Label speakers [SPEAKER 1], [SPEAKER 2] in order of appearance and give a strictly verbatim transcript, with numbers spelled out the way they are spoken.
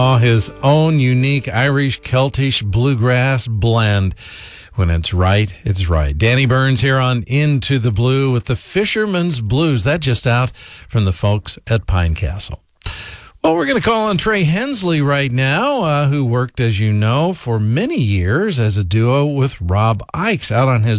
[SPEAKER 1] His own unique Irish Celtish bluegrass blend. When it's right, it's right. Danny Burns here on Into the Blue with the Fisherman's Blues. That just out from the folks at Pine Castle. Well, we're going to call on Trey Hensley right now, uh, who worked, as you know, for many years as a duo with Rob Ickes out on his